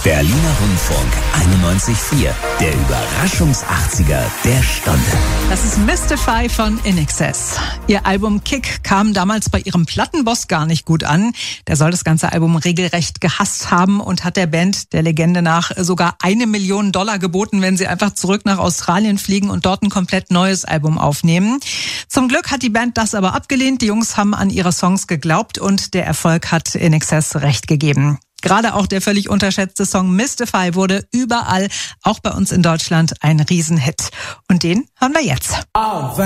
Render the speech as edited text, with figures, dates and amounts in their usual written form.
Berliner Rundfunk 91.4, der Überraschungs-80er der Stunde. Das ist Mystify von INXS. Ihr Album Kick kam damals bei ihrem Plattenboss gar nicht gut an. Der soll das ganze Album regelrecht gehasst haben und hat der Band der Legende nach sogar $1 Million geboten, wenn sie einfach zurück nach Australien fliegen und dort ein komplett neues Album aufnehmen. Zum Glück hat die Band das aber abgelehnt. Die Jungs haben an ihre Songs geglaubt und der Erfolg hat INXS recht gegeben. Gerade auch der völlig unterschätzte Song Mystify wurde überall, auch bei uns in Deutschland, ein Riesenhit. Und den hören wir jetzt.